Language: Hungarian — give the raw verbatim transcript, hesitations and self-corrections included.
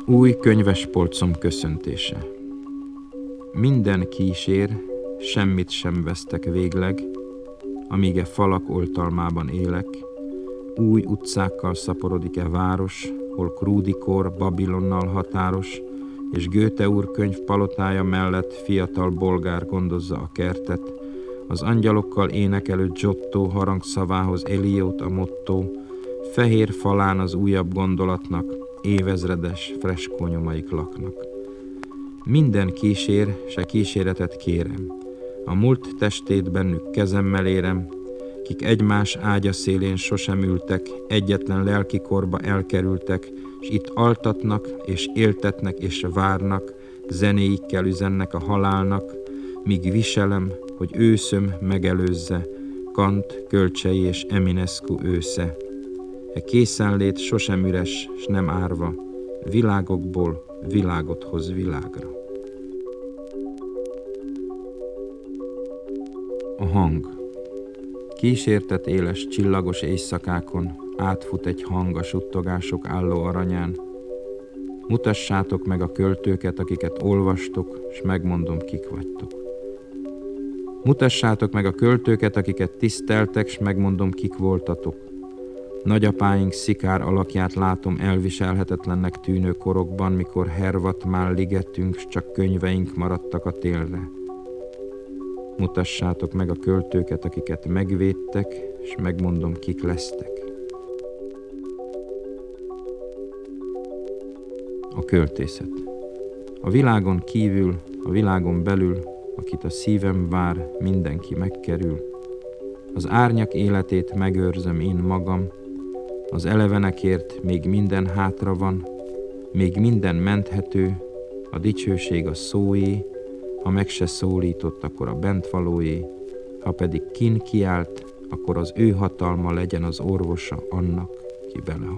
Új könyvespolcom köszöntése. Minden kísér, semmit sem vesztek végleg, amíg e falak oltalmában élek. Új utcákkal szaporodik-e város, hol Krúdikor Babilonnal határos, és Goethe úr könyv palotája mellett fiatal bolgár gondozza a kertet, az angyalokkal énekelő Giotto harangszavához Eliót a motto, fehér falán az újabb gondolatnak évezredes freskónyomaik laknak. Minden kísér, se kíséretet kérem, a múlt testét bennük kezemmel érem, kik egymás ágya szélén sosem ültek, egyetlen lelkikorba elkerültek, s itt altatnak, és éltetnek, és várnak, zenéikkel üzennek a halálnak, míg viselem, hogy őszöm megelőzze, Kant, Kölcsei és Eminescu ősze. E készenlét sosem üres, s nem árva, világokból világot hoz világra. A hang. Kísértett éles csillagos éjszakákon átfut egy hang a suttogások álló aranyán. Mutassátok meg a költőket, akiket olvastok, s megmondom, kik vagytok. Mutassátok meg a költőket, akiket tiszteltek, s megmondom, kik voltatok. Nagyapáink szikár alakját látom elviselhetetlennek tűnő korokban, mikor hervatmál ligetünk, s csak könyveink maradtak a télre. Mutassátok meg a költőket, akiket megvédtek, és megmondom, kik lesztek. A költészet. A világon kívül, a világon belül, akit a szívem vár, mindenki megkerül. Az árnyak életét megőrzöm én magam, az elevenekért még minden hátra van, még minden menthető, a dicsőség a szóé, ha meg se szólított, akkor a bentvalóé, ha pedig kin kiált, akkor az ő hatalma legyen az orvosa annak, ki belehalt.